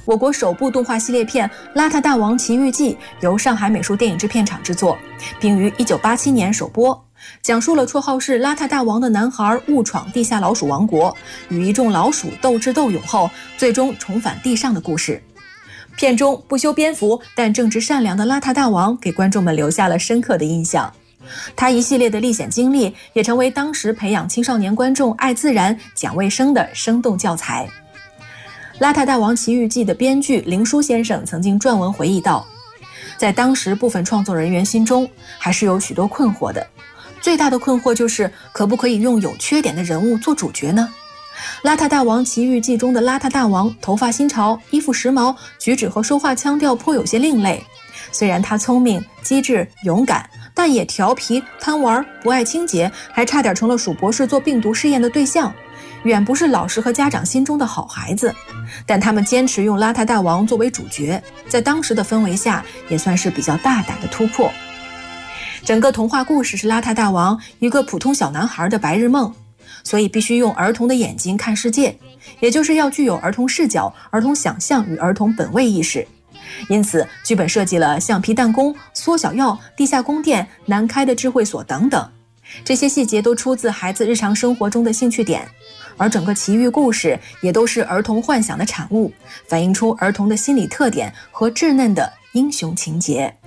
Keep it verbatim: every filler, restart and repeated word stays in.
我国首部动画系列片《邋遢大王奇遇记》由上海美术电影制片厂制作，并于一九八七年首播，讲述了绰号是邋遢大王的男孩误闯地下老鼠王国，与一众老鼠斗智斗勇后，最终重返地上的故事。片中不修边幅但正直善良的邋遢大王给观众们留下了深刻的印象。他一系列的历险经历也成为当时培养青少年观众爱自然、讲卫生的生动教材。《邋遢大王奇遇记》的编剧林书先生曾经撰文回忆道，在当时部分创作人员心中还是有许多困惑的，最大的困惑就是可不可以用有缺点的人物做主角呢？《邋遢大王奇遇记》中的邋遢大王头发新潮，衣服时髦，举止和说话腔调颇有些另类。虽然他聪明、机智、勇敢，但也调皮、贪玩、不爱清洁，还差点成了鼠博士做病毒试验的对象，远不是老师和家长心中的好孩子。但他们坚持用邋遢大王作为主角，在当时的氛围下也算是比较大胆的突破。整个童话故事是邋遢大王一个普通小男孩的白日梦，所以必须用儿童的眼睛看世界，也就是要具有儿童视角、儿童想象与儿童本位意识。因此剧本设计了橡皮弹弓、缩小药、地下宫殿、难开的智慧锁等等，这些细节都出自孩子日常生活中的兴趣点，而整个奇遇故事也都是儿童幻想的产物，反映出儿童的心理特点和稚嫩的英雄情节。